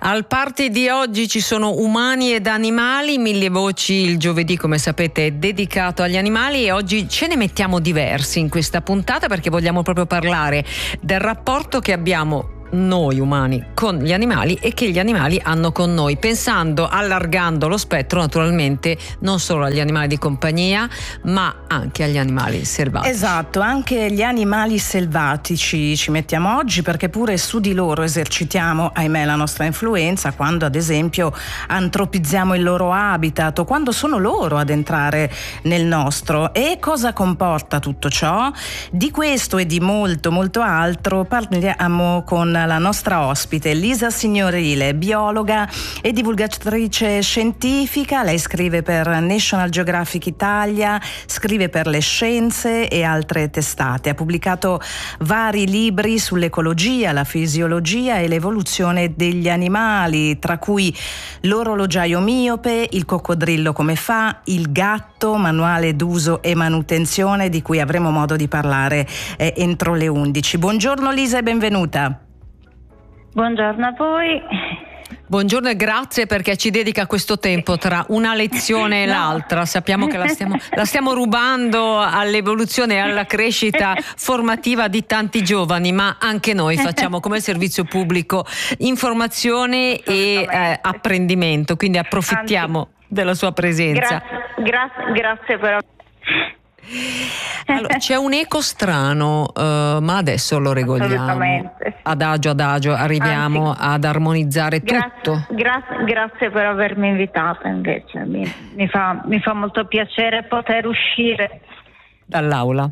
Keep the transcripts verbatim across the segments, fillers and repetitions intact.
Al party di oggi ci sono umani ed animali, mille voci. Il giovedì, come sapete, è dedicato agli animali e oggi ce ne mettiamo diversi in questa puntata perché vogliamo proprio parlare del rapporto che abbiamo noi umani con gli animali e che gli animali hanno con noi, pensando, allargando lo spettro naturalmente non solo agli animali di compagnia ma anche agli animali selvatici. Esatto, anche gli animali selvatici ci mettiamo oggi perché pure su di loro esercitiamo, ahimè, la nostra influenza quando ad esempio antropizziamo il loro habitat o quando sono loro ad entrare nel nostro. E cosa comporta tutto ciò? Di questo e di molto molto altro parliamo con la nostra ospite Lisa Signorile, biologa e divulgatrice scientifica. Lei scrive per National Geographic Italia, scrive per Le Scienze e altre testate. Ha pubblicato vari libri sull'ecologia, la fisiologia e l'evoluzione degli animali, tra cui L'orologiaio miope, Il coccodrillo come fa, Il gatto, manuale d'uso e manutenzione, di cui avremo modo di parlare eh, entro le undici. Buongiorno Lisa e benvenuta. Buongiorno a voi. Buongiorno e grazie perché ci dedica questo tempo tra una lezione e no. l'altra. Sappiamo che la stiamo, la stiamo rubando all'evoluzione e alla crescita formativa di tanti giovani, ma anche noi facciamo come servizio pubblico informazione e eh, apprendimento, quindi approfittiamo Anzi, della sua presenza. Grazie, grazie, grazie per... Allora, c'è un eco strano, uh, ma adesso lo regoliamo. Sì. Adagio adagio arriviamo Anzi, ad armonizzare grazie, tutto. Grazie, grazie per avermi invitata, invece mi, mi, fa, mi fa molto piacere poter uscire dall'aula.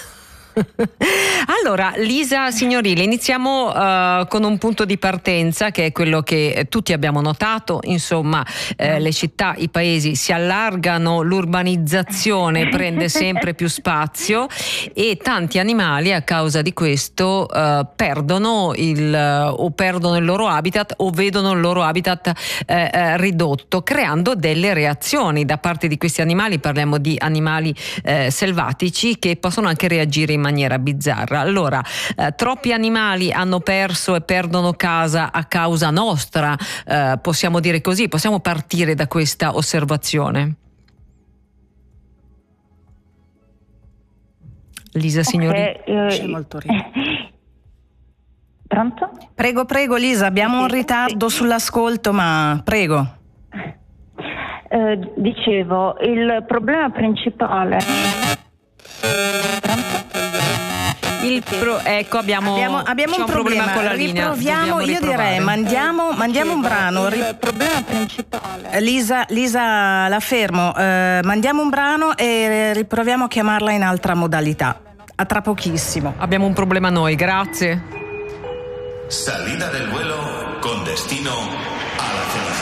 Allora, Lisa Signorile, iniziamo uh, con un punto di partenza che è quello che tutti abbiamo notato, insomma eh, le città, i paesi si allargano, l'urbanizzazione prende sempre più spazio e tanti animali a causa di questo uh, perdono il uh, o perdono il loro habitat o vedono il loro habitat eh, eh, ridotto, creando delle reazioni da parte di questi animali. Parliamo di animali eh, selvatici che possono anche reagire in maniera bizzarra. Allora, eh, troppi animali hanno perso e perdono casa a causa nostra, eh, possiamo dire così, possiamo partire da questa osservazione. Lisa Signori. Okay, C'è molto ritardo. Pronto? Prego, prego Lisa, abbiamo un ritardo sull'ascolto, ma prego. Eh, dicevo, il problema principale... Pronto? Il pro, ecco abbiamo, abbiamo, abbiamo un, un problema. problema con la linea. Riproviamo, io direi mandiamo, mandiamo un brano. Il problema principale. Lisa, Lisa la fermo, eh, mandiamo un brano e riproviamo a chiamarla in altra modalità. A tra pochissimo. Abbiamo un problema noi, grazie. Salida del vuelo con destino